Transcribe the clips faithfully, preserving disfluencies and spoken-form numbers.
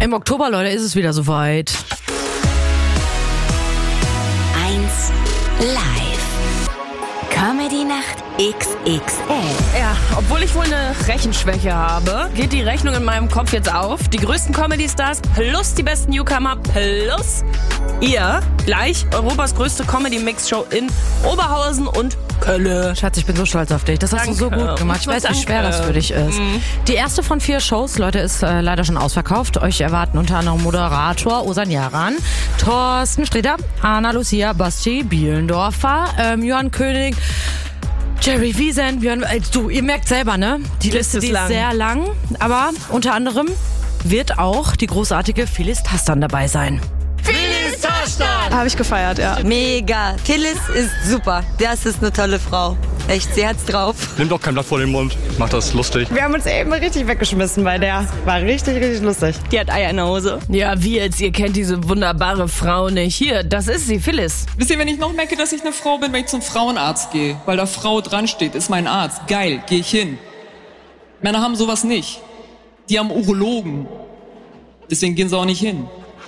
Im Oktober, Leute, ist es wieder soweit. eins live. Comedy-Nacht X X L. Ja, obwohl ich wohl eine Rechenschwäche habe, geht die Rechnung in meinem Kopf jetzt auf. Die größten Comedy-Stars plus die besten Newcomer plus ihr gleich Europas größte Comedy-Mix-Show in Oberhausen und Köln. Schatz, ich bin so stolz auf dich. Das hast Danke. du so gut gemacht. Ich weiß, wie Danke. schwer das für dich ist. Mhm. Die erste von vier Shows, Leute, ist äh, leider schon ausverkauft. Euch erwarten unter anderem Moderator Ozan Yaran, Thorsten Sträter, Anna Lucia, Basti Bielendorfer, ähm, Johann König, Jerry Wiesent, Björn, äh, du, ihr merkt selber, ne? Die Liste, die ist lang. sehr lang. Aber unter anderem wird auch die großartige Phyllis Tastan dabei sein. Habe ich gefeiert, ja. Mega. Phyllis ist super. Das ist eine tolle Frau. Echt, sie hat's drauf. Nimmt auch kein Blatt vor den Mund, macht das lustig. Wir haben uns eben richtig weggeschmissen bei der. War richtig, richtig lustig. Die hat Eier in der Hose. Ja, wie jetzt? Ihr kennt diese wunderbare Frau nicht. Hier, das ist sie, Phyllis. Wisst ihr, wenn ich noch merke, dass ich eine Frau bin, wenn ich zum Frauenarzt gehe, weil da Frau dran steht, ist mein Arzt. Geil, gehe ich hin. Männer haben sowas nicht. Die haben Urologen. Deswegen gehen sie auch nicht hin.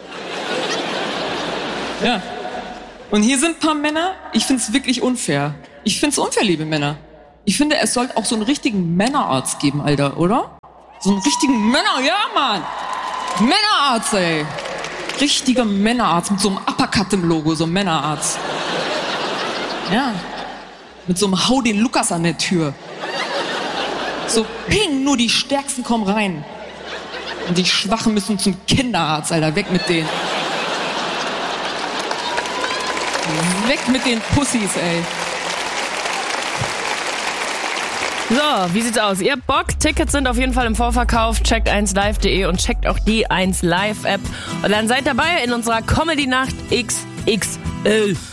Ja. Und hier sind ein paar Männer, ich find's wirklich unfair. Ich find's unfair, liebe Männer. Ich finde, es sollte auch so einen richtigen Männerarzt geben, Alter, oder? So einen richtigen Männer, ja, Mann! Männerarzt, ey! Richtiger Männerarzt mit so einem Uppercut im Logo, so ein Männerarzt. Ja. Mit so einem Hau den Lukas an der Tür. So ping, nur die Stärksten kommen rein. Und die Schwachen müssen zum Kinderarzt, Alter, weg mit denen. Weg mit den Pussys, ey. So, wie sieht's aus? Ihr habt Bock? Tickets sind auf jeden Fall im Vorverkauf. Checkt eins live punkt de und checkt auch die eins live App. Und dann seid dabei in unserer Comedy-Nacht X X L.